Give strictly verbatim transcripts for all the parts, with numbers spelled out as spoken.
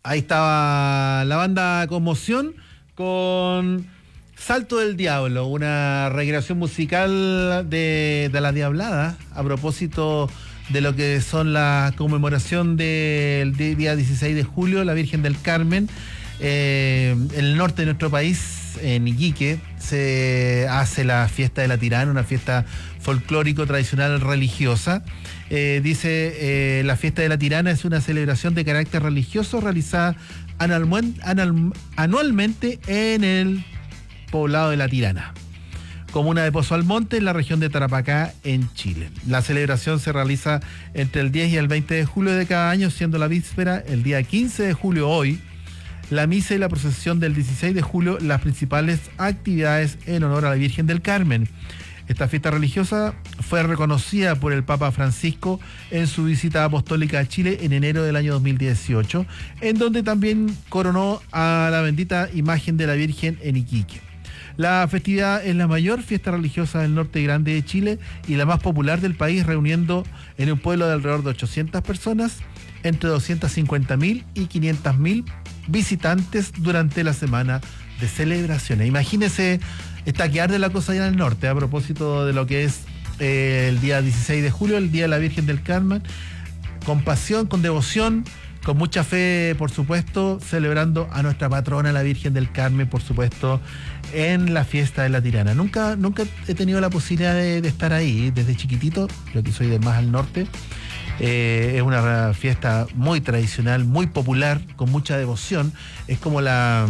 Ahí estaba la banda Conmoción con Salto del Diablo, una recreación musical de, de La Diablada, a propósito de lo que son la conmemoración del día dieciséis de julio, la Virgen del Carmen. Eh, en el norte de nuestro país, en Iquique, se hace la fiesta de la Tirana, una fiesta folclórico tradicional religiosa. Eh, dice, eh, la fiesta de la Tirana es una celebración de carácter religioso realizada anualmente, anual, anualmente en el poblado de La Tirana, comuna de Pozo Almonte, en la región de Tarapacá, en Chile. La celebración se realiza entre el diez y el veinte de julio de cada año, siendo la víspera el día quince de julio hoy, la misa y la procesión del dieciséis de julio, las principales actividades en honor a la Virgen del Carmen. Esta fiesta religiosa fue reconocida por el Papa Francisco en su visita apostólica a Chile en enero del año dos mil dieciocho, en donde también coronó a la bendita imagen de la Virgen en Iquique. La festividad es la mayor fiesta religiosa del norte grande de Chile y la más popular del país, reuniendo en un pueblo de alrededor de ochocientas personas, entre doscientas cincuenta mil y quinientas mil visitantes durante la semana de celebraciones. Imagínense estaquear de la cosa allá en el norte, a propósito de lo que es eh, el día dieciséis de julio, el Día de la Virgen del Carmen, con pasión, con devoción, con mucha fe, por supuesto, celebrando a nuestra patrona, la Virgen del Carmen, por supuesto, en la fiesta de la Tirana. Nunca, nunca he tenido la posibilidad de, de estar ahí desde chiquitito, yo que soy de más al norte. Eh, es una fiesta muy tradicional, muy popular, con mucha devoción. Es como la,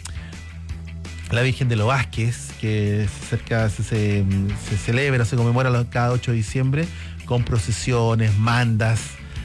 la Virgen de los Vázquez, que cerca se, se, se celebra, se conmemora cada ocho de diciembre, con procesiones, mandas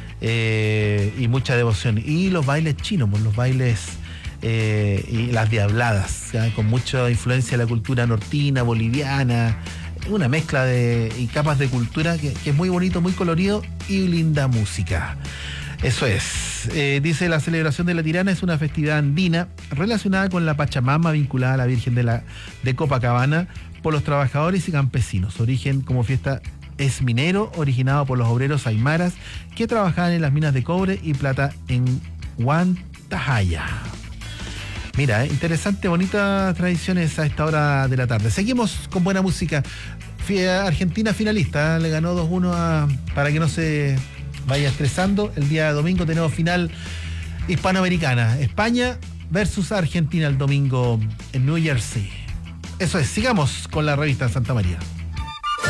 eh, y mucha devoción. Y los bailes chinos, los bailes eh, y las diabladas, ¿ya? Con mucha influencia de la cultura nortina, boliviana, una mezcla de y capas de cultura que, que es muy bonito, muy colorido y linda música. Eso es. Eh, dice, la celebración de la Tirana es una festividad andina relacionada con la Pachamama, vinculada a la Virgen de, la, de Copacabana por los trabajadores y campesinos. Su origen como fiesta es minero, originado por los obreros aymaras que trabajaban en las minas de cobre y plata en Huantajaya. Mira, eh, interesante, bonitas tradiciones a esta hora de la tarde. Seguimos con buena música. Argentina finalista, ¿eh? Le ganó dos uno a, para que no se vaya estresando. El día domingo tenemos final hispanoamericana. España versus Argentina el domingo en New Jersey. Eso es, sigamos con la revista Santa María.